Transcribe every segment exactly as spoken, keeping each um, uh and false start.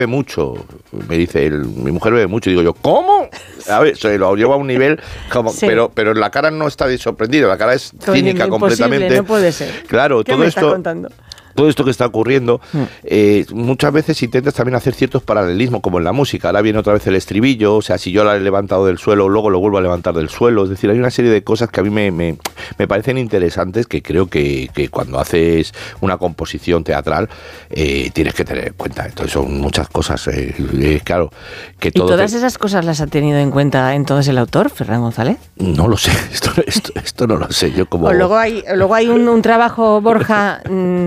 bebe mucho, me dice, el, mi mujer bebe mucho, y digo yo, ¿cómo? A ver, se lo llevo a un nivel, como, sí. pero, pero la cara no está sorprendida, la cara es Con cínica completamente. No puede ser. Claro, ¿Qué todo me esto... estás contando? Todo esto que está ocurriendo, eh, muchas veces intentas también hacer ciertos paralelismos, como en la música. Ahora viene otra vez el estribillo, o sea, si yo la he levantado del suelo, luego lo vuelvo a levantar del suelo. Es decir, hay una serie de cosas que a mí me, me, me parecen interesantes, que creo que, que cuando haces una composición teatral eh, tienes que tener en cuenta. Entonces son muchas cosas, eh, eh, claro. Que todo ¿Y todas te... esas cosas las ha tenido en cuenta entonces el autor, Ferran González? No lo sé, esto, esto, esto no lo sé. Yo como... O luego hay, luego hay un, un trabajo, Borja... Mmm,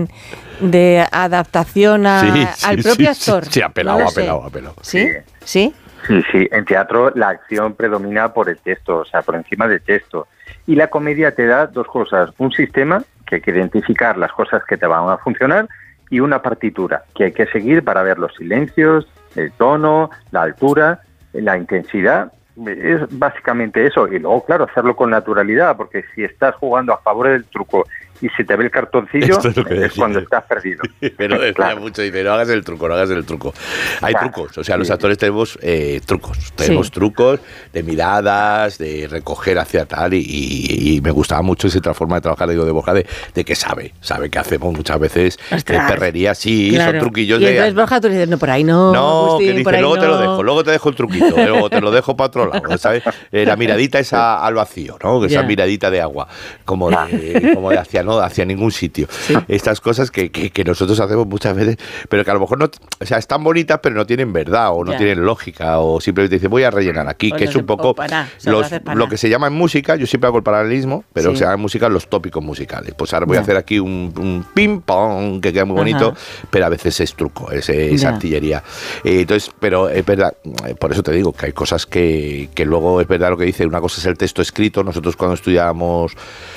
de adaptación a, sí, sí, al propio sí, actor. Sí, sí, apelado, no apelado, apelado. ¿Sí? ¿Sí? Sí, sí. En teatro la acción predomina por el texto, o sea, por encima del texto. Y la comedia te da dos cosas. Un sistema, que hay que identificar las cosas que te van a funcionar, y una partitura, que hay que seguir para ver los silencios, el tono, la altura, la intensidad. Es básicamente eso. Y luego, claro, hacerlo con naturalidad, porque si estás jugando a favor del truco y se te ve el cartoncillo, es, es cuando estás perdido. Pero decía claro. mucho, dice, no hagas el truco, no hagas el truco. Hay claro. trucos, o sea, los actores tenemos eh, trucos, tenemos sí. trucos de miradas, de recoger hacia tal, y, y, y me gustaba mucho esa forma de trabajar, digo, de Borja, de, de que sabe, sabe que hacemos muchas veces eh, perrería, sí, claro. son truquillos. Y entonces, de, Borja, tú dices, no, por ahí no, No, Agustín, que dice, por ahí luego no. te lo dejo, luego te dejo el truquito, luego te lo dejo para otro lado, ¿sabes? Eh, la miradita esa al vacío, ¿no? Esa yeah. miradita de agua, como de, como de hacia, no, hacia ningún sitio. Sí. Estas cosas que, que, que nosotros hacemos muchas veces, pero que a lo mejor no, o sea, están bonitas, pero no tienen verdad, o no yeah. tienen lógica, o simplemente dice, voy a rellenar aquí, o que no es un poco para, los, lo que se llama en música, yo siempre hago el paralelismo, pero sí. se llama en música los tópicos musicales. Pues ahora voy yeah. a hacer aquí un, un ping-pong, que queda muy bonito, ajá. pero a veces es truco, es, es yeah. artillería. Eh, entonces, pero es verdad, por eso te digo que hay cosas que, que luego es verdad lo que dice, una cosa es el texto escrito. Nosotros cuando estudiábamos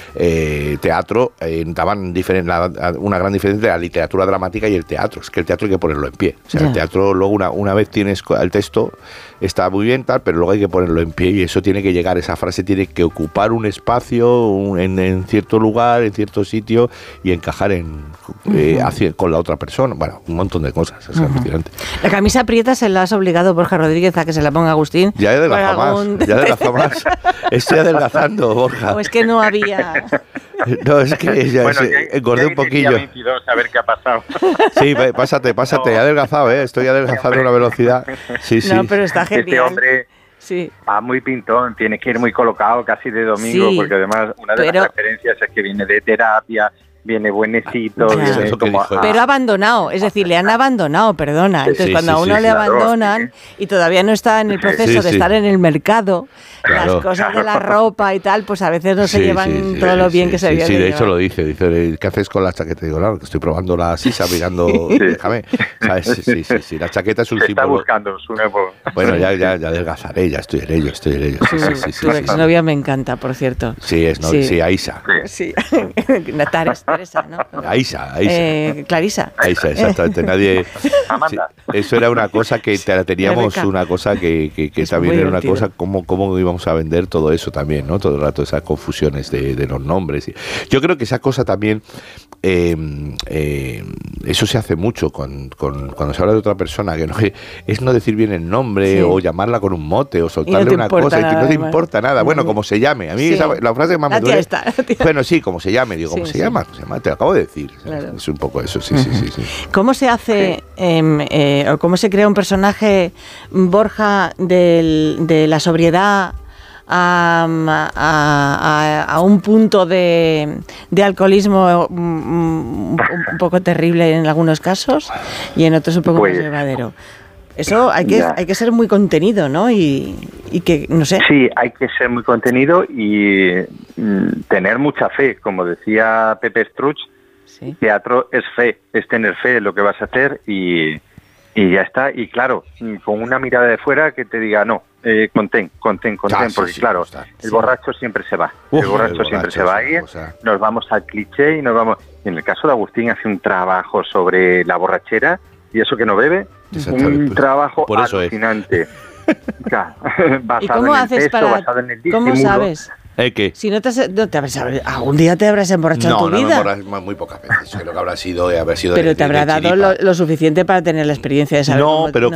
eh, teatro, eh, daban diferen, la, una gran diferencia entre la literatura dramática y el teatro. Es que el teatro hay que ponerlo en pie. O sea, yeah. el teatro luego una, una vez tienes el texto, está muy bien, tal, pero luego hay que ponerlo en pie, y eso tiene que llegar, esa frase tiene que ocupar un espacio un, en, en cierto lugar, en cierto sitio, y encajar en eh, uh-huh. hacia, con la otra persona. Bueno, un montón de cosas. Es uh-huh. alucinante. La camisa prieta se la has obligado, Borja Rodríguez, a que se la ponga Agustín. Ya he adelgazado algún... más, ya he adelgazado más. Estoy adelgazando, Borja. O es que no había... No, es que ya, bueno, se, ya, engordé ya un poquillo. veintidós, a ver qué ha pasado. Sí, pásate, pásate, no. he adelgazado, ¿eh? Estoy adelgazando a una velocidad. Sí, sí. No, pero está genial. Este hombre sí. va muy pintón, tiene que ir muy colocado casi de domingo, sí, porque además una de pero... las referencias es que viene de terapia, viene buenecito, ya. viene como... Dijo, pero abandonado, es decir, le han abandonado, perdona. Entonces, sí, cuando sí, a uno sí, le claro, abandonan sí. y todavía no está en el proceso sí, sí. de estar en el mercado, claro. las cosas de la ropa y tal, pues a veces no se sí, llevan sí, sí, todo sí, lo bien sí, que se sí, había sí, de de llevar. hecho lo dice, dice, ¿qué haces con la chaqueta? Digo, claro, que estoy probando la sisa, mirando, sí. déjame, ¿sabes? Sí, sí, sí, sí, la chaqueta es un se símbolo. Está buscando su nuevo... Bueno, ya, ya, ya adelgazaré, ya estoy en ello, estoy en ello. Sí, sí, sí, sí, tu sí, exnovia sí. me encanta, por cierto. Sí, es no, sí. sí, Aisa. Sí, Teresa, ¿no? Aisa, Aisa. Eh, Clarisa. Aisa, exactamente. Nadie. Amanda. Sí, eso era una cosa que te, teníamos, una cosa que, que, que también era una cosa, cómo, cómo íbamos a vender todo eso también, ¿no? Todo el rato esas confusiones de, de los nombres. Yo creo que esa cosa también, eh, eh, eso se hace mucho con, con, cuando se habla de otra persona, que no, es no decir bien el nombre sí. o llamarla con un mote o soltarle no una cosa y que no te importa nada. Bueno, como se llame. A mí sí. esa, la frase que más me duele. Bueno, sí, como se llame. Digo, ¿cómo sí, se, sí. Llama? se llama? Te lo acabo de decir. Claro. Es un poco eso, sí, sí, sí, sí. ¿Cómo se hace eh, eh, o cómo se crea un personaje, Borja, del, de la sobriedad a, a, a, a un punto de, de alcoholismo un, un poco terrible en algunos casos y en otros un poco pues, más llevadero? Eso hay que, hay que ser muy contenido, ¿no? Y, y que, no sé. Sí, hay que ser muy contenido y mm, tener mucha fe. Como decía Pepe Struch, sí. teatro es fe, es tener fe en lo que vas a hacer y, y ya está. Y claro, con una mirada de fuera que te diga, no, eh, contén, contén, contén, ah, sí, porque sí, claro, está, el sí. borracho siempre se va. Uf, el, borracho el borracho siempre se va a ir, nos vamos al cliché y nos vamos... Y en el caso de Agustín hace un trabajo sobre la borrachera y eso que no bebe, un trabajo por eso alucinante. Es. Basado ¿Y cómo en haces el peso, para, basado en el ¿cómo sabes? ¿Eh, qué? Si no te, no te habrás, algún día te habrás emborrachado no, en tu no, vida. No, no, muy pocas veces. Creo que habrá sido, haber sido pero de, te habrá de dado lo, lo suficiente para tener la experiencia de saber. No, cómo, pero,